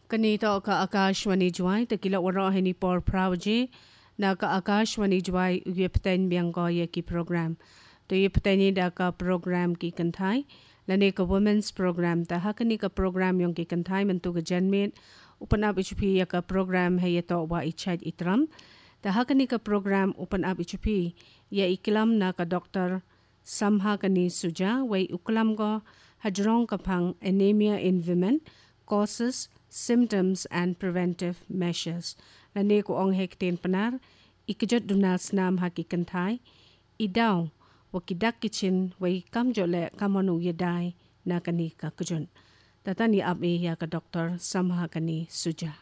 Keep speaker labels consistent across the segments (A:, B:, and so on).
A: Kanito ka Akashwani Jwai takila warahini por pravji na ka Akashwani Jwai uyepten biangko ye ki program to yepteni da ka program ki kanthai lane ka women's program ta hakani ka program yong ki kanthai mentu ka janmit open up HP ya ka program he ye to wa ichaj itram ta hakani ka program open up HP ye iklam na ka doctor samha kani suja wai uklam go hadrong kapang anemia in women causes, symptoms and preventive measures. Lane ko ong hekten panar, ikijot dunas nam haki kanthai, idaw, wakidak kitchen, way kamjole kamonu yedai na kani kakujun. Tatani abe ya ka doktor samha kani suja.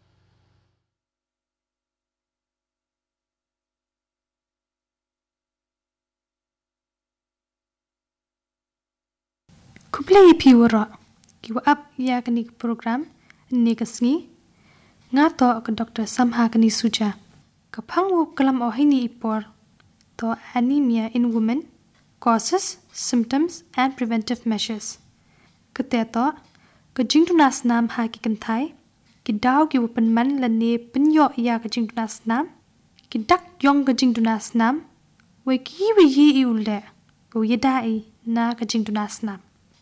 B: Kuplay piwara. Kiwa up ya kani program ni kasngi nga to ka Dr. Samha kani suja kapang wo kalam o hini ipor to anemia in women causes, symptoms and preventive measures kate to ka jingdunas nam ha ki kanthai ki daw ki wupan man lane penyo ya ka jingdunas nam ki dak yong ka jingdunas nam we ki wi yi ulde go yedai na ka jingdunas nam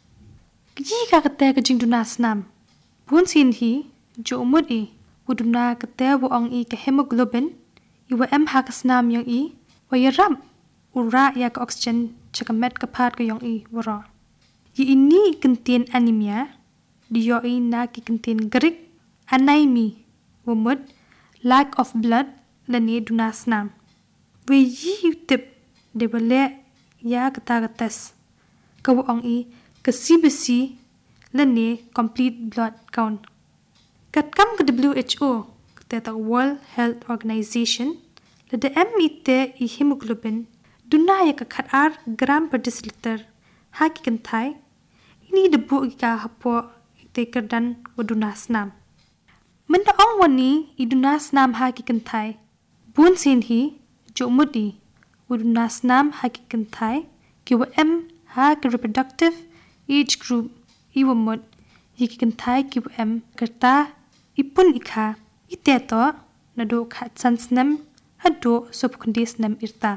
B: Kiji ka kate ka jingdunas nam. Bun sin hi, jo umud I, wuduna kate wo ong I ka hemoglobin, iwa hakas nam yang I, wa yaram, ura ya ka oxygen, chaka met ka pat ka yang I, wara. Yi ini contain anemia, diyo I na ki contain gerik, anemia, wumud, lack of blood, lani dunas nam. We yi tip, de wale ya kata kates, ka wo ong I, CBC lane complete blood count. Katkam ke WHO, kata World Health Organization, lada MIT I hemoglobin, dunaya ka katar gram per deciliter, haki kantai, ini debu ika hapo ite kerdan wadunas nam. Menda ong wani I dunas nam haki kantai, bun sinhi, jo mudi, wadunas nam haki kantai, kiwa haki reproductive age group iwamot yikikantai kiwam kerta ipun ikha iteto nado khat sansnam hado sopkundis nam irta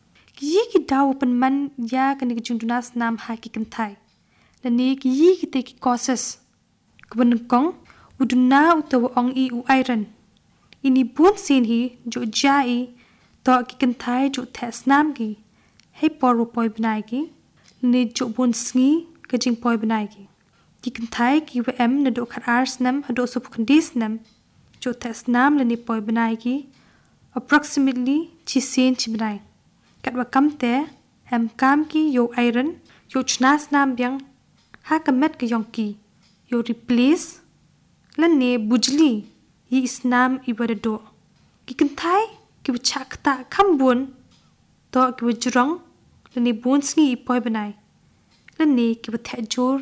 B: ki daw penman ya kani jungdunas nam hakikantai lani ki kite ki causes kbenengkong uduna utawa ong I u iron ini bun sin hi jo jai to kikantai jo tes nam ki hei poru poi banai ki ni jo bun sngi kajing poi banai ki kanthai ki na do khat ars nam hado sup khandis nam jo tes nam lani poi banai ki approximately chisen chibnai katwa kamte kam ki yo iron yo chnas nam byang ha kamet ki yong ki yo replace lani bujli yi isnam ibadado ki kanthai ki chakta khambun to ki jurong lani bun sngi poi banai lani ki thajur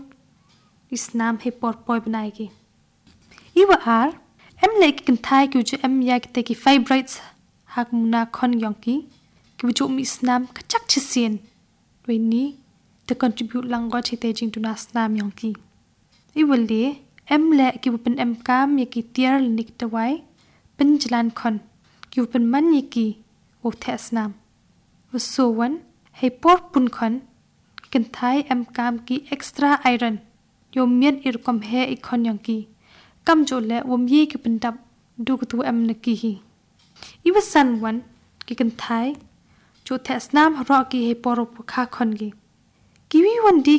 B: isnam he por poi banai ki iwa ar le ki kanthai ki ju ya ki te ki fibroids hak muna khon yong ki ju mi isnam kachak chisien we ni to contribute langgo chite jing tu nasnam yong ki iwa le le ki pen kam ya ki tier nik tawai pen jalan khon ki pen man ye ki o thesnam so wan he por pun khon kanthai kam ki extra iron yo miet irkom he ikon yang ki kam jo le wom ye ki pendap du ku na ki hi iwa san wan ki kanthai jo thesnam ro ki he poro kha khon gi ki wi wan di